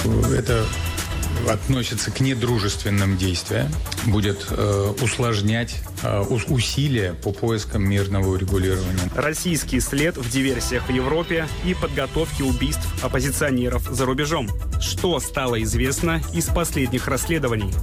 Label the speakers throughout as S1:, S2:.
S1: Это относится к недружественным действиям, будет усложнять усилия по поискам мирного урегулирования.
S2: Российский след в диверсиях в Европе и подготовке убийств оппозиционеров за рубежом. Что стало известно из последних расследований?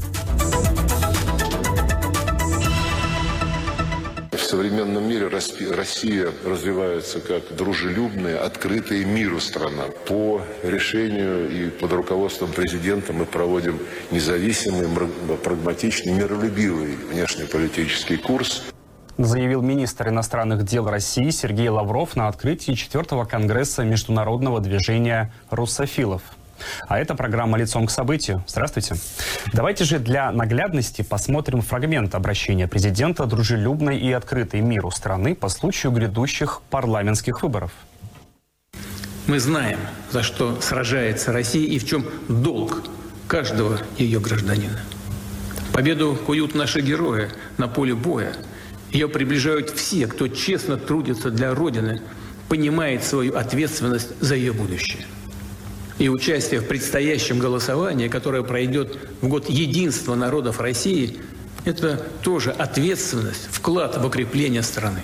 S3: В современном мире Россия развивается как дружелюбная, открытая миру страна. По решению и под руководством президента мы проводим независимый, прагматичный, миролюбивый внешнеполитический курс.
S4: Заявил министр иностранных дел России Сергей Лавров на открытии 4-го конгресса международного движения русофилов. А это программа «Лицом к событию». Здравствуйте. Давайте же для наглядности посмотрим фрагмент обращения президента дружелюбной и открытой миру страны по случаю грядущих парламентских выборов.
S5: Мы знаем, за что сражается Россия и в чем долг каждого ее гражданина. Победу куют наши герои на поле боя. Ее приближают все, кто честно трудится для Родины, понимает свою ответственность за ее будущее. И участие в предстоящем голосовании, которое пройдет в год единства народов России, это тоже ответственность, вклад в укрепление страны.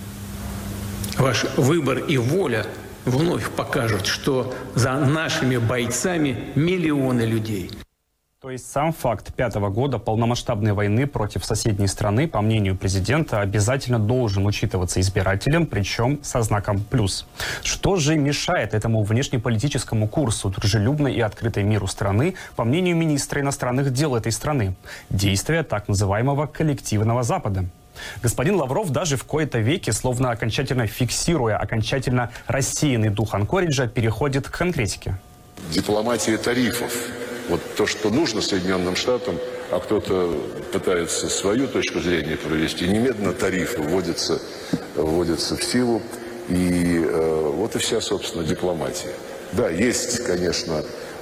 S5: Ваш выбор и воля вновь покажут, что за нашими бойцами миллионы людей.
S4: То есть сам факт 5-го года полномасштабной войны против соседней страны, по мнению президента, обязательно должен учитываться избирателем, причем со знаком «плюс». Что же мешает этому внешнеполитическому курсу дружелюбной и открытой миру страны, по мнению министра иностранных дел этой страны? Действия так называемого коллективного Запада. Господин Лавров даже в кои-то веки, словно окончательно фиксируя окончательно рассеянный дух Анкориджа, переходит к конкретике.
S3: Дипломатия тарифов. Вот то, что нужно Соединенным Штатам, а кто-то пытается свою точку зрения провести, немедленно тарифы вводятся в силу. И вот и вся, собственно, дипломатия. Да, есть, конечно,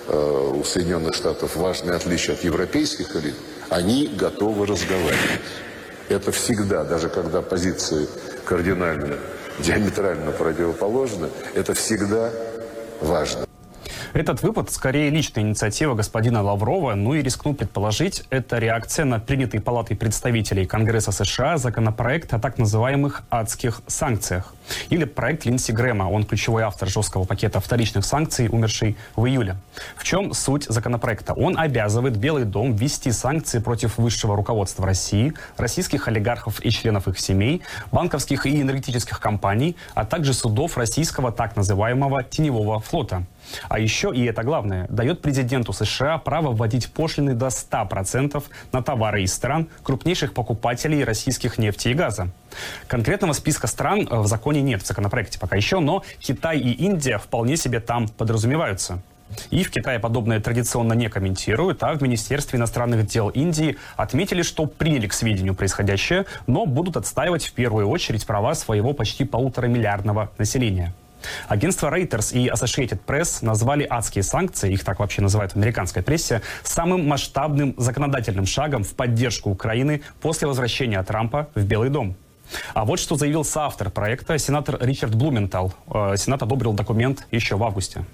S3: у Соединенных Штатов важные отличия от европейских элит. Они готовы разговаривать. Это всегда, даже когда позиции кардинально, диаметрально противоположны, это всегда важно.
S4: Этот выпад скорее личная инициатива господина Лаврова, ну и рискну предположить, это реакция на принятый Палатой представителей Конгресса США законопроект о так называемых адских санкциях. Или проект Линдси Грэма, он ключевой автор жесткого пакета вторичных санкций, умерший в июле. В чем суть законопроекта? Он обязывает Белый дом ввести санкции против высшего руководства России, российских олигархов и членов их семей, банковских и энергетических компаний, а также судов российского так называемого теневого флота. А еще, и это главное, дает президенту США право вводить пошлины до 100% на товары из стран, крупнейших покупателей российских нефти и газа. Конкретного списка стран в законе нет, в законопроекте пока еще, но Китай и Индия вполне себе там подразумеваются. И в Китае подобное традиционно не комментируют, а в Министерстве иностранных дел Индии отметили, что приняли к сведению происходящее, но будут отстаивать в первую очередь права своего почти 1,5-миллиардного населения. Агентство Reuters и Associated Press назвали адские санкции, их так вообще называют в американской прессе, самым масштабным законодательным шагом в поддержку Украины после возвращения Трампа в Белый дом. А вот что заявил соавтор проекта, сенатор Ричард Блументал. Сенат одобрил документ еще в августе.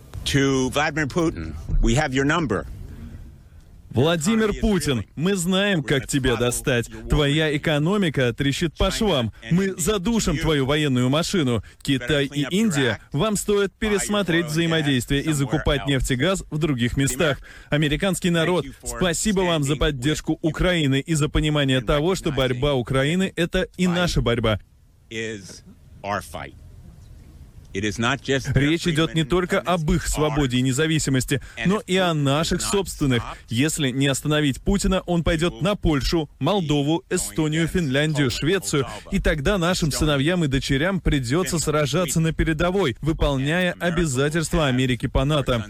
S6: Владимир Путин, мы знаем, как тебя достать. Твоя экономика трещит по швам. Мы задушим твою военную машину. Китай и Индия, вам стоит пересмотреть взаимодействие и закупать нефть и газ в других местах. Американский народ, спасибо вам за поддержку Украины и за понимание того, что борьба Украины — это и наша борьба. Речь идет не только об их свободе и независимости, но и о наших собственных. Если не остановить Путина, он пойдет на Польшу, Молдову, Эстонию, Финляндию, Швецию, и тогда нашим сыновьям и дочерям придется сражаться на передовой, выполняя обязательства Америки по НАТО.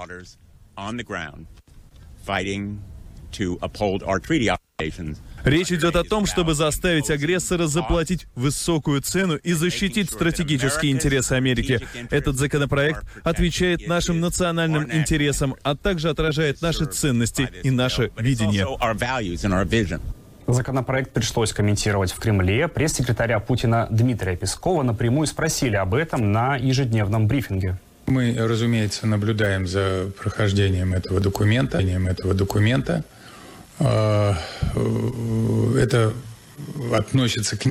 S6: Речь идет о том, чтобы заставить агрессора заплатить высокую цену и защитить стратегические интересы Америки. Этот законопроект отвечает нашим национальным интересам, а также отражает наши ценности и наше видение.
S4: Законопроект пришлось комментировать в Кремле. Пресс-секретаря Путина Дмитрия Пескова напрямую спросили об этом на ежедневном брифинге.
S1: Мы, разумеется, наблюдаем за прохождением этого документа. Это относится к